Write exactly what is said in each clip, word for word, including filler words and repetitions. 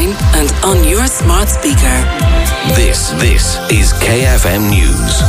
online and on your smart speaker. This, this is K F M News.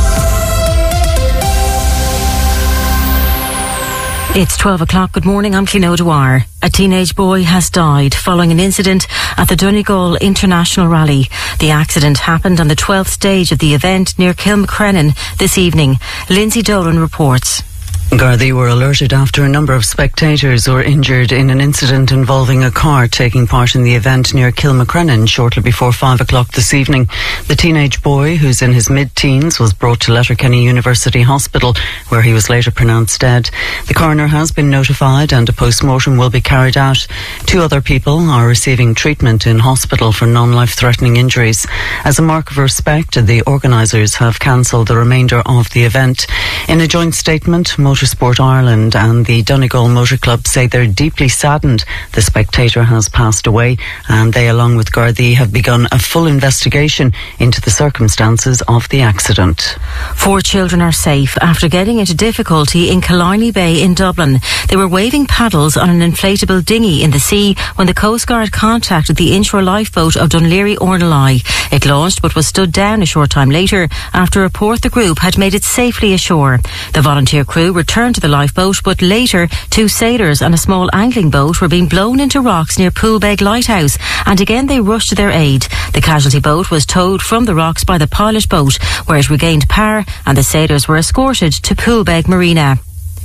It's twelve o'clock. Good morning, I'm Clín O'Dwyer. A teenage boy has died following an incident at the Donegal International Rally. The accident happened on the twelfth stage of the event near Kilmacrennan this evening. Lindsay Dolan reports. Gardaí were alerted after a number of spectators were injured in an incident involving a car taking part in the event near Kilmacrennan shortly before five o'clock this evening. The teenage boy, who's in his mid-teens, was brought to Letterkenny University Hospital, where he was later pronounced dead. The coroner has been notified and a post-mortem will be carried out. Two other people are receiving treatment in hospital for non-life-threatening injuries. As a mark of respect, the organisers have cancelled the remainder of the event. In a joint statement, Motorsport Ireland and the Donegal Motor Club say they're deeply saddened the spectator has passed away, and they, along with Gardaí, have begun a full investigation into the circumstances of the accident. Four children are safe after getting into difficulty in Killarney Bay in Dublin. They were waving paddles on an inflatable dinghy in the sea when the Coast Guard contacted the inshore lifeboat of Dunleary Ornelai. It launched but was stood down a short time later after a report the group had made it safely ashore. The volunteer crew returned to the lifeboat, but later two sailors on a small angling boat were being blown into rocks near Poolbeg Lighthouse, and again they rushed to their aid. The casualty boat was towed from the rocks by the pilot boat, where it regained power, and the sailors were escorted to Poolbeg Marina.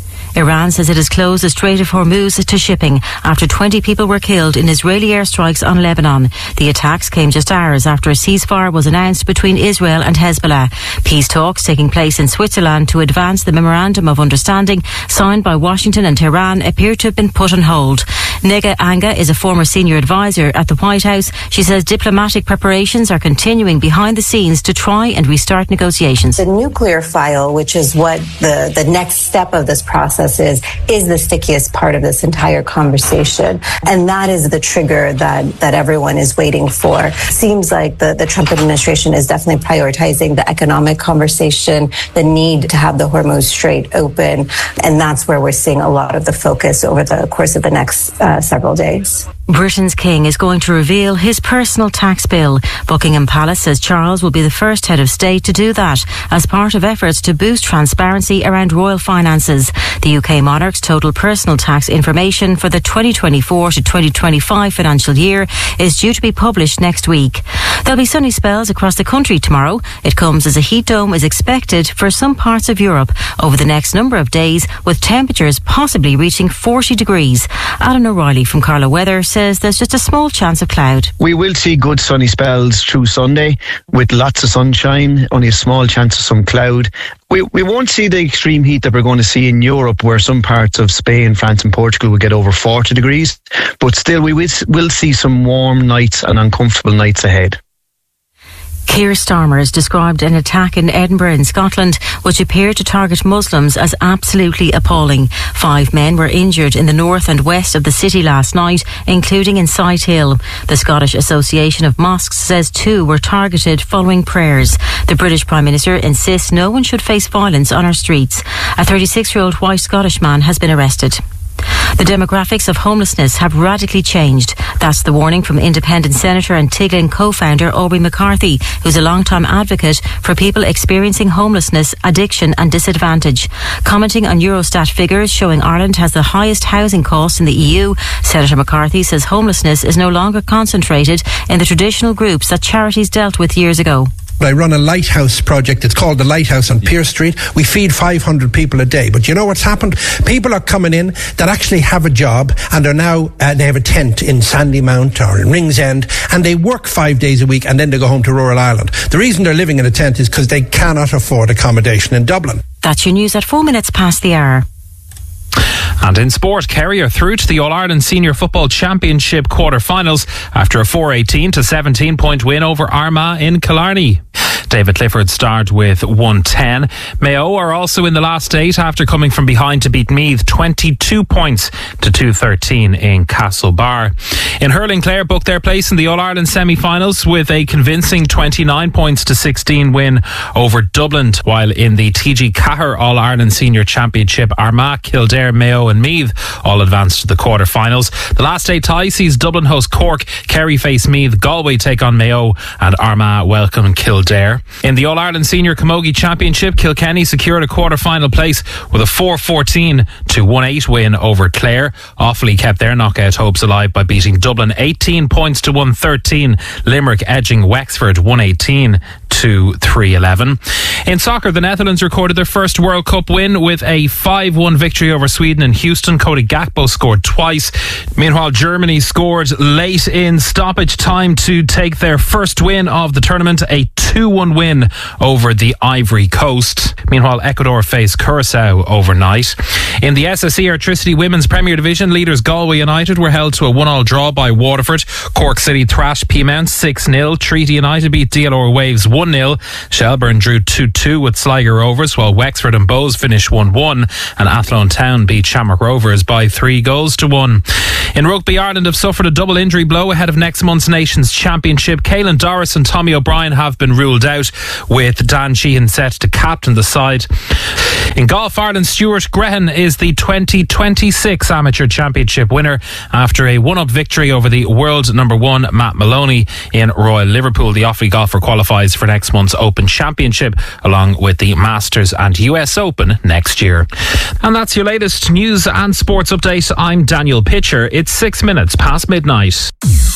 Iran says it has closed the Strait of Hormuz to shipping after twenty people were killed in Israeli airstrikes on Lebanon. The attacks came just hours after a ceasefire was announced between Israel and Hezbollah. Peace talks taking place in Switzerland to advance the Memorandum of Understanding signed by Washington and Tehran appear to have been put on hold. Nega Anga is a former senior advisor at the White House. She says diplomatic preparations are continuing behind the scenes to try and restart negotiations. The nuclear file, which is what the, the next step of this process is, is the stickiest part of this entire conversation. And that is the trigger that, that everyone is waiting for. Seems like the, the Trump administration is definitely prioritizing the economic conversation, the need to have the Hormuz Strait open. And that's where we're seeing a lot of the focus over the course of the next uh, several days. Britain's King is going to reveal his personal tax bill. Buckingham Palace says Charles will be the first head of state to do that as part of efforts to boost transparency around royal finances. The U K monarch's total personal tax information for the twenty twenty-four to twenty twenty-five financial year is due to be published next week. There'll be sunny spells across the country tomorrow. It comes as a heat dome is expected for some parts of Europe over the next number of days, with temperatures possibly reaching forty degrees. Alan O'Reilly from Carlow Weather says there's just a small chance of cloud. We will see good sunny spells through Sunday with lots of sunshine, only a small chance of some cloud. We we won't see the extreme heat that we're going to see in Europe, where some parts of Spain, France and Portugal will get over forty degrees, but still we will, will see some warm nights and uncomfortable nights ahead. Keir Starmer has described an attack in Edinburgh in Scotland which appeared to target Muslims as absolutely appalling. Five men were injured in the north and west of the city last night, including in Sighthill. The Scottish Association of Mosques says two were targeted following prayers. The British Prime Minister insists no one should face violence on our streets. A thirty-six-year-old white Scottish man has been arrested. The demographics of homelessness have radically changed. That's the warning from Independent Senator and Tiglin co-founder Aubrey McCarthy, who's a long-time advocate for people experiencing homelessness, addiction and disadvantage. Commenting on Eurostat figures showing Ireland has the highest housing costs in the E U, Senator McCarthy says homelessness is no longer concentrated in the traditional groups that charities dealt with years ago. I run a lighthouse project. It's called the Lighthouse on Pearse Street. We feed five hundred people a day. But you know what's happened? People are coming in that actually have a job and are now, uh, they have a tent in Sandymount or in Ringsend, and they work five days a week and then they go home to rural Ireland. The reason they're living in a tent is because they cannot afford accommodation in Dublin. That's your news at four minutes past the hour. And in sport, Kerry are through to the All-Ireland Senior Football Championship quarter-finals after a four eighteen to seventeen point win over Armagh in Killarney. David Clifford starred with one ten. Mayo are also in the last eight after coming from behind to beat Meath twenty-two points to two thirteen in Castlebar. In hurling, Clare booked their place in the All-Ireland semi-finals with a convincing twenty-nine points to sixteen win over Dublin, while in the T G Cahir All-Ireland Senior Championship, Armagh, Kildare, Mayo and Meath all advanced to the quarter-finals. The last eight tie sees Dublin host Cork, Kerry face Meath, Galway take on Mayo and Armagh welcome Kildare. In the All-Ireland Senior Camogie Championship, Kilkenny secured a quarter-final place with a four fourteen to one eight win over Clare. Offaly kept their knockout hopes alive by beating Dublin eighteen points to one thirteen. Limerick edging Wexford one eighteen to three eleven. In soccer, the Netherlands recorded their first World Cup win with a five one victory over Sweden in Houston. Cody Gakpo scored twice. Meanwhile, Germany scored late in stoppage time to take their first win of the tournament, a two one win over the Ivory Coast. Meanwhile, Ecuador faced Curacao overnight. In the S S E Electricity Women's Premier Division, leaders Galway United were held to a one all draw by Waterford. Cork City thrashed Peamount six nil. Treaty United beat D L R Waves one nil. Shelburne drew two two with Sligo Rovers, while Wexford and Bows finished one one, and Athlone Town beat Shamrock Rovers by three goals to one. In rugby, Ireland have suffered a double injury blow ahead of next month's Nations Championship. Caelan Doris and Tommy O'Brien have been ruled out, with Dan Sheehan set to captain the side. In golf, Ireland's Stuart Grehan is the twenty twenty-six Amateur Championship winner after a one-up victory over the world number one Matt Maloney in Royal Liverpool. The Offaly golfer qualifies for next month's Open Championship along with the Masters and U S Open next year. And that's your latest news and sports update. I'm Daniel Pitcher. It's six minutes past midnight.